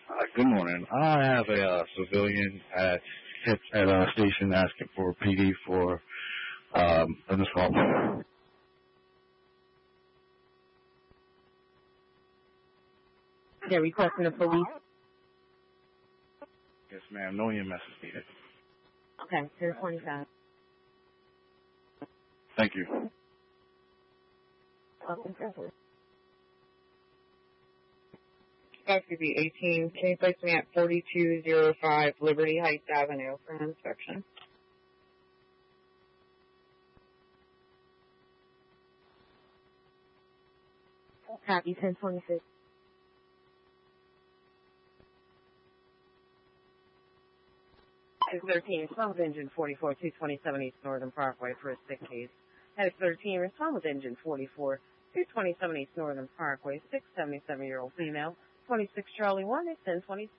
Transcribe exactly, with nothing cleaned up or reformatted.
Uh, good morning. I have a uh, civilian at at a station asking for P D for um, an assault. They're requesting the police. Yes, ma'am. No E M S is needed. Okay, ten twenty-five. Thank you. Welcome, sir. F C B eighteen, can you place me at forty-two oh five Liberty Heights Avenue for an inspection? Copy, ten twenty-six. Headed thirteen, respond with engine forty-four, two twenty-seven East Northern Parkway for a sick case. Headed thirteen, respond with engine forty-four, two twenty-seven East Northern Parkway, six seventy-seven-year-old female, twenty-six Charlie one, is ten twenty-six.